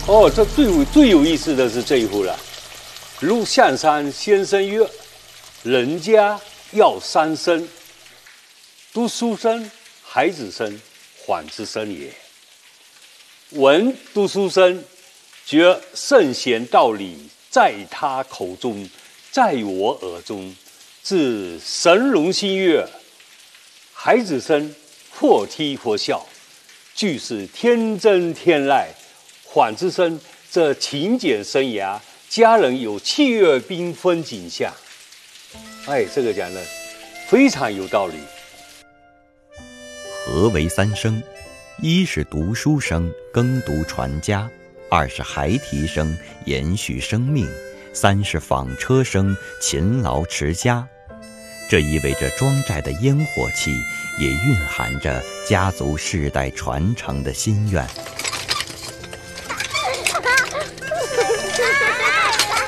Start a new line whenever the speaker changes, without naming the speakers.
哦，这最有意思的是这一户了。陆象山先生曰：“人家要三生，读书生、孩子生、缓之生也。闻读书生，觉圣贤道理在他口中，在我耳中，自神龙心悦。孩子生或踢或笑，俱是天真天籁。缓之生则勤俭生涯，家人有气月缤纷景象。”哎，这个讲的非常有道理。
何为三生？一是读书生，耕读传家；二是孩提生，延续生命；三是纺车生，勤劳持家。这意味着庄寨的烟火气，也蕴含着家族世代传承的心愿。